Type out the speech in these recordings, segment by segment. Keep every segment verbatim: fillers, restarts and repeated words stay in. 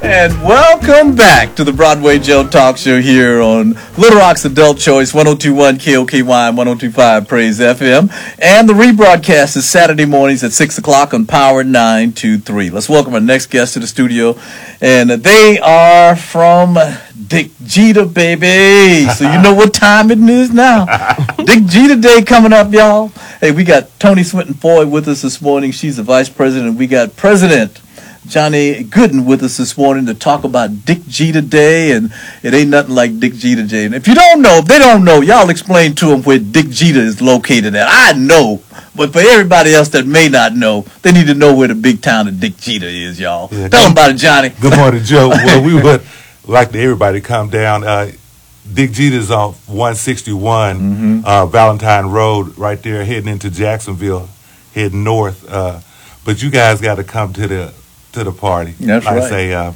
And welcome back to the Broadway Joe Talk Show here on Little Rock's Adult Choice, one oh two point one K O K Y and one oh two point five Praise F M. And the rebroadcast is Saturday mornings at six o'clock on Power nine two three. Let's welcome our next guest to the studio. And they are from Dick Jeter, baby. So you know what time it is now. Dick Jeter Day coming up, y'all. Hey, we got Tony Swinton Foy with us this morning. She's the vice president. We got President Johnny Gooden with us this morning to talk about Dick Jeter Day, and it ain't nothing like Dick Jeter Day. And if you don't know, if they don't know, y'all explain to them where Dick Jeter is located at. I know, but for everybody else that may not know, they need to know where the big town of Dick Jeter is, y'all. Yeah, Tell them about it, Johnny. Good morning, Joe. Well, we would like to everybody come down. Uh, Dick Jeter's on one sixty-one mm-hmm. uh, Valentine Road, right there, heading into Jacksonville, heading north. Uh, but you guys got to come to the to the party. That's like right. I say, uh,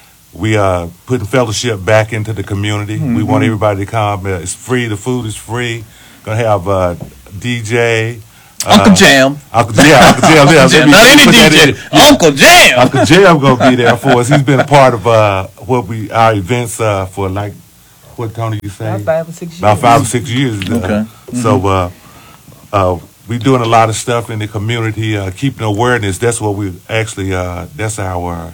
we are uh, putting fellowship back into the community. Mm-hmm. We want everybody to come. Uh, it's free. The food is free. Gonna have uh, D J. Uh, Uncle Jam. Uncle Jam. Uncle Jam. Yeah, Jam. Not any D J. Yeah. Uncle Jam. Uncle Jam gonna be there for us. He's been a part of uh, what we our events uh, for like what Tony you say about five or six years. About five or six years. Uh, okay. Mm-hmm. So uh, uh, we doing a lot of stuff in the community, uh, keeping awareness. That's what we actually. Uh, that's our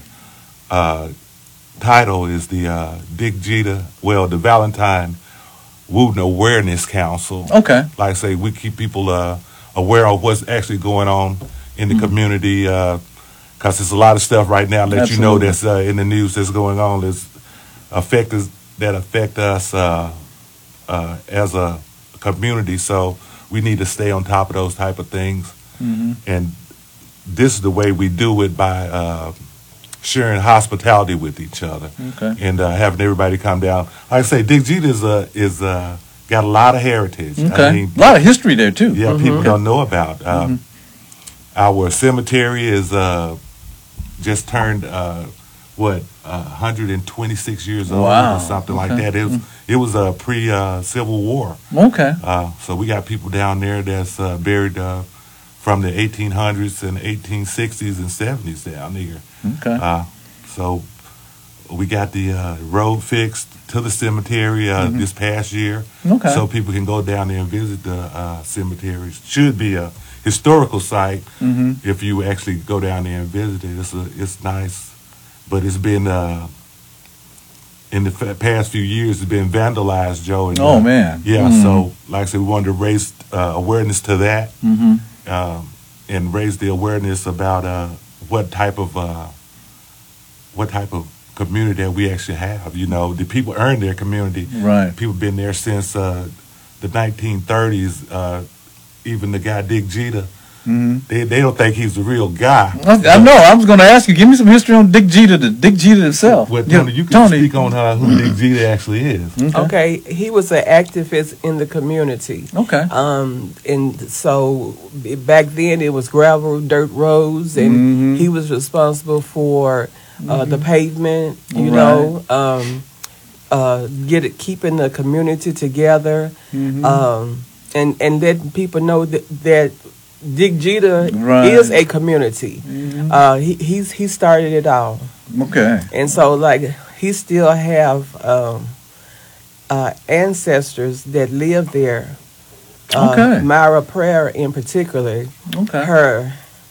uh, title is the uh, Dick Jeter. Well, the Valentine Wooten Awareness Council. Okay. Like I say, we keep people uh, aware of what's actually going on in the mm-hmm. community, because uh, there's a lot of stuff right now that Absolutely. you know that's uh, in the news that's going on that's affect us, that affect us uh, uh, as a community. So we need to stay on top of those type of things. Mm-hmm. And this is the way we do it, by uh, sharing hospitality with each other. Okay. And uh, having everybody come down. Like I say, Dick Jeter is, uh, is uh, got a lot of heritage. Okay. I mean, a lot of history there, too. Yeah, mm-hmm. people don't know about. Uh, mm-hmm. Our cemetery is uh, just turned, uh, what, uh, one hundred twenty-six years old wow. or something okay. like that. It was, mm-hmm. it was uh, pre-Civil uh, War. Okay. Uh, so we got people down there that's uh, buried uh, from the eighteen hundreds and eighteen sixties and seventies down there. Okay. Uh, so we got the uh, road fixed to the cemetery uh, mm-hmm. this past year. Okay. So people can go down there and visit the uh, cemeteries. Should be a historical site mm-hmm. if you actually go down there and visit it. It's a, it's nice, but it's been uh, in the f- past few years it's been vandalized, Joe. And, oh uh, man! Yeah. Mm-hmm. So like I said, we wanted to raise uh, awareness to that mm-hmm. um, and raise the awareness about uh, what type of uh, what type of community that we actually have. You know, the people earn their community. Right. People been there since uh, the nineteen thirties. Uh, even the guy Dick Jeter, mm-hmm. they they don't think he's the real guy. I, I know. I was going to ask you. Give me some history on Dick Jeter, the Dick Jeter himself. Well, Tony, yeah, you can Tony. speak on uh, who Dick Jeter actually is. Okay. okay, he was an activist in the community. Okay. Um, and so back then it was gravel, dirt roads, and mm-hmm. he was responsible for uh, mm-hmm. the pavement. You right. know, um, uh, get it, keeping the community together. Mm-hmm. Um, And and letting people know that, that Dick Jeter right. is a community. Mm-hmm. Uh, he he's he started it all. Okay. And so like he still have um, uh, ancestors that live there. Uh, okay. Myra Prayer in particular. Okay. Her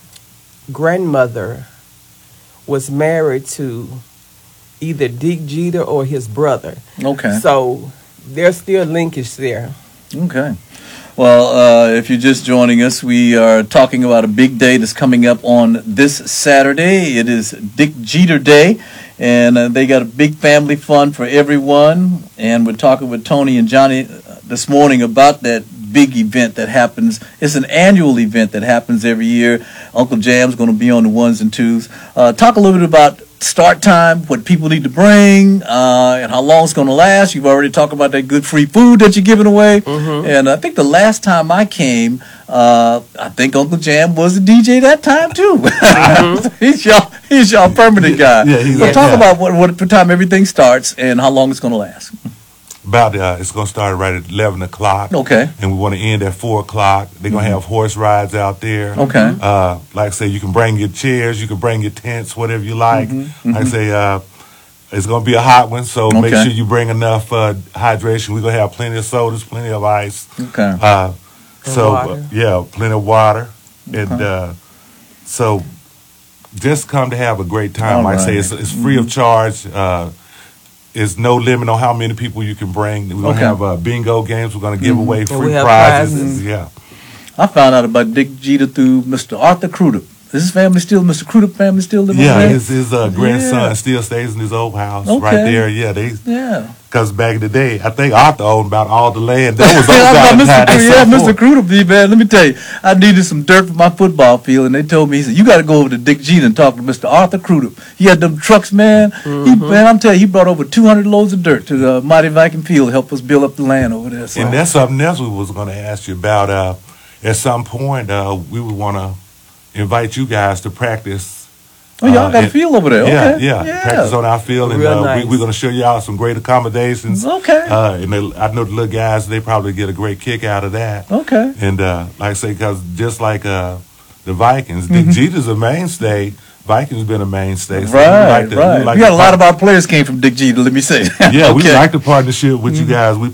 grandmother was married to either Dick Jeter or his brother. Okay. So there's still linkage there. Okay. Well, uh, if you're just joining us, we are talking about a big day that's coming up on this Saturday. It is Dick Jeter Day, and uh, they got a big family fun for everyone. And we're talking with Tony and Johnny this morning about that big event that happens. It's an annual event that happens every year. Uncle Jam's going to be on the ones and twos. Uh, talk a little bit about start time, what people need to bring, uh, and how long it's going to last. You've already talked about that good free food that you're giving away. Mm-hmm. And I think the last time I came, uh, I think Uncle Jam was the D J that time too. Mm-hmm. he's y'all, he's y'all permanent guy. Yeah, he's so like, talk yeah. about what, what time everything starts and how long it's going to last. About uh, it's going to start right at eleven o'clock. Okay. And we want to end at four o'clock. They're going to mm-hmm. have horse rides out there. Okay. Uh, like I say, you can bring your chairs, you can bring your tents, whatever you like. Mm-hmm. Like I say, uh, it's going to be a hot one, so Okay. make sure you bring enough uh, hydration. We're going to have plenty of sodas, plenty of ice. Okay. Uh, so, water. uh, yeah, plenty of water. And Okay. uh, so just come to have a great time. All like I say, right. it's, it's free of charge. Uh, there's no limit on how many people you can bring. We're going to Okay. have uh, bingo games. We're going to give away And free we have prizes. prizes. Yeah. I found out about Dick Jeter through Mister Arthur Crudup. Is his family still, Mister Crudup family still living Yeah, over there? his, his uh, grandson Yeah. still stays in his old house Okay. right there. Yeah, they Yeah. because back in the day, I think Arthur owned about all the land that was Yeah, owned I out thought of Mister town. Cru- and yeah, so Mister forth. Crudup, man, let me tell you, I needed some dirt for my football field, and they told me, he said, you got to go over to Dick Jeter and talk to Mister Arthur Crudup. He had them trucks, man. He, man, I'm telling you, he brought over two hundred loads of dirt to the mighty Viking field to help us build up the land over there. So. And that's something else we was going to ask you about. Uh, at some point, uh, we would want to invite you guys to practice. Oh, y'all uh, got a and- field over there. Yeah, Okay. yeah, Practice on our field, and Real uh, nice. we, we're going to show you out some great accommodations. Okay. Uh, and they, I know the little guys, they probably get a great kick out of that. Okay. And uh, like I say, because just like uh, the Vikings, Mm-hmm. Dick Jeter's a mainstay. Vikings been a mainstay. So we Right, like to- we right. like we got to a lot par- of our players came from Dick Jeter, let me say. Yeah, we Okay. like the partnership with you guys. We